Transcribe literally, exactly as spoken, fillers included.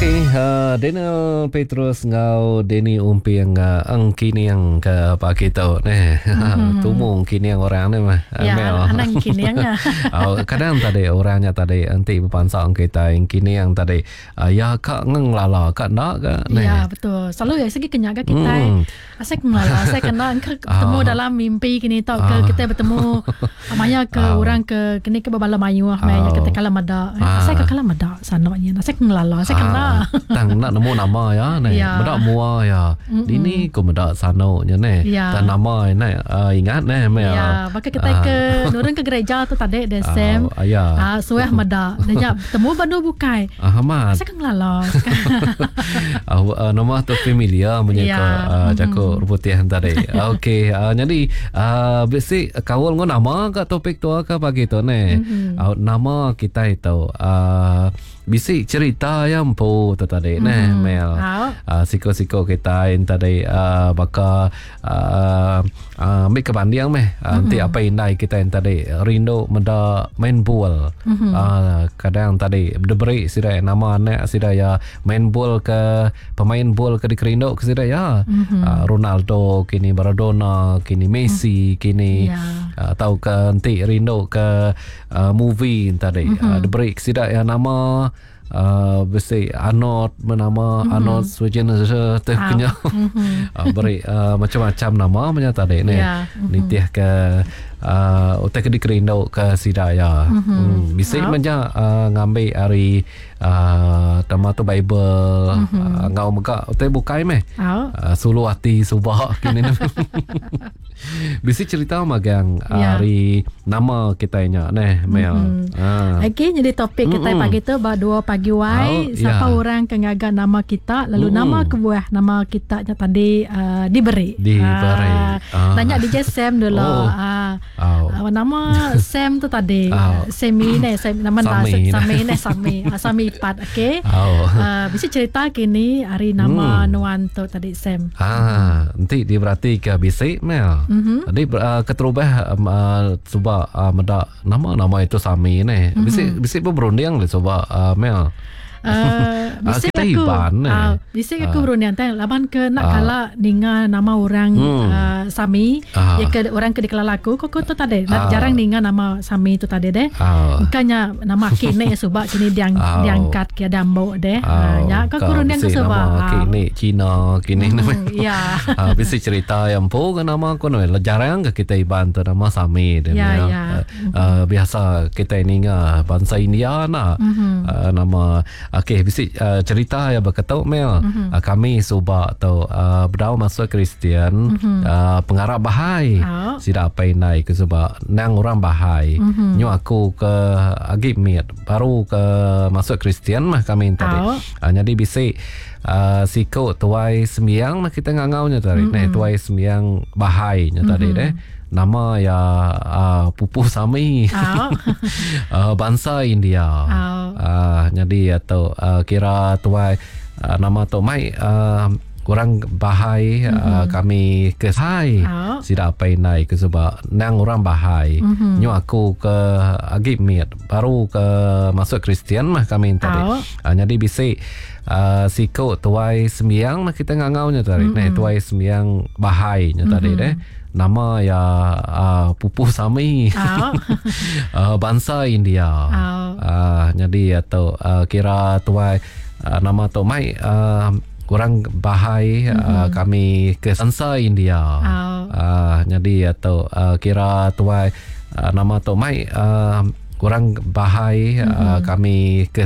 Okey, uh, Daniel Petrus ngau Deni umpi yang uh, ang kini yang ke apa kita ni. Mm-hmm. Tumung kini yang orang ni mah. Ya, anak kini yang. Oh, kadang tadi orangnya tadi nanti berpansa kita yang kini yang tadi uh, ya kak ngeng lala kak nak ke ni. Ya, betul. Selalu ya segi kenyaga kita. Mm. Asyik ngelala, saya kena ketemu dalam mimpi kini tau ke kita bertemu amanya ke orang ke kini ke babala mayu amanya kita kala mada. Saya ke kala mada sananya. Asyik ngelala, saya kena. Tang nak nemu nama ya ni. Ya. Medak mua ya. Dini ko medak sanonya ni. Ya. Dan nama ni uh, ingat ni me. Ya, maka kita ke nurun ke gereja tu tadi desem. Uh, ya. Ah, suah mada. Dia temu bandu bukai. Ah, mat. Saya ngelala. uh, nama tu familiar punya Ya. ke uh, jago putih tadi. Okey, uh, jadi uh, basic kawal ngo nama ke topik tu ke pagi tu ni. Mm-hmm. Uh, nama kita itu uh, bisi cerita yang po tu tadi mm-hmm. ne Mel. Uh, siko-siko kita yang tadi uh, baka uh, uh, ambil kebandiang meh. Uh, nanti mm-hmm. apa indai kita yang tadi rindu menda main bola. Mm-hmm. Uh, kadang tadi deberi sida nama ne sida ya main bola ke pemain bola ke di rindu ke sida ya. Mm-hmm. Uh, Ronaldo kini Maradona kini Messi mm-hmm. kini yeah. uh, tahu ke nanti rindu ke uh, movie tadi mm-hmm. uh, deberi sida ya nama Uh, besi Arnold menama mm-hmm. Arnold Schwarzenegger tu punya mm-hmm. uh, beri uh, macam-macam nama punya tadi ni yeah. mm-hmm. nitih ke uh, utak ke dikerindu ke sidaya mm-hmm. hmm. bisi oh. macam uh, ngambil hari uh, nama tu Bible mm-hmm. uh, ngau mega utak bukai meh oh. uh, sulu hati subah kini bisi cerita magang yeah. hari nama kita nya neh Mel. Mm-hmm. Ah. Okay, jadi topik kita mm-hmm. pagi tu dua pagi wai oh, siapa yeah. orang kengaga nama kita lalu mm-hmm. nama kebuah nama kita nya tadi uh, diberi. Diberi. Ah. Ah. Tanya D J Sam dulu. Oh. Ah. Oh. Uh, nama Sam tu tadi oh. Semi ni Sam nama Sami Sami ni Sami Sami Pat okey. Oh. Uh, bisa cerita kini hari nama mm. nuan tu tadi Sam. Ah, nanti dia berarti ke bisi Mel. Mm-hmm. Jadi uh, keterubah um, uh, sebab uh, meda nama-nama itu Sami ni. Mm-hmm. Bisi bisi pun berunding le sebab uh, Mel. Uh, bisa kita aku iban uh, bisa aku uh, berunding tang laban ke nak uh, kala ninga nama orang hmm. uh, Sami uh, ya ke orang ke dikala laku kok tu tadi uh, jarang ninga nama Sami tu tadi deh uh, makanya nama kini sebab kini diang uh, diangkat ke dambo deh uh, uh, ya kok berunding ke sebab nama kini Cina kini nama ya bisa cerita yang po ke nama ko no jarang ke kita iban tu nama Sami deh ya, ya. Uh, uh, biasa kita ninga bangsa India na mm-hmm. uh, nama okey, bisi uh, cerita ya berkata Mel. Mm-hmm. Uh, kami subak atau uh, berdau masuk Kristian mm-hmm. uh, pengarap bahai. Oh. Sida apa inai ke sebab nang orang bahai. Mm-hmm. Nyu aku ke agip miat baru ke masuk Kristian mah kami tadi. Oh. Uh, jadi bisi uh, siko tuai sembiang mah kita ngangaunya tadi. Mm-hmm. Nah, tuai sembiang bahai nya tadi mm-hmm. deh. Nama ya uh, Pupu Sami. Oh. uh, bangsa India. Oh. Uh, jadi atau uh, kira tuai uh, nama tu mai uh, orang bahai mm-hmm. uh, kami ke hai. Oh. Sida apa inai ke sebab nang orang bahai. Mm-hmm. Nyu aku ke agip miat baru ke masuk Kristian mah kami tadi. Oh. Uh, jadi bisi uh, siko tuai sembiang mah kita ngangaunya tadi. Mm-hmm. Nah, tuai sembiang bahai nya tadi mm-hmm. deh. Nama ya uh, Pupu Sami. Oh. uh, bangsa India. Oh. Uh, jadi atau uh, kira tuai uh, nama tu mai uh, orang bahai mm-hmm. uh, kami ke bangsa India. Oh. Uh, jadi atau uh, kira tuai uh, nama tu mai uh, orang bahai mm-hmm. uh, kami ke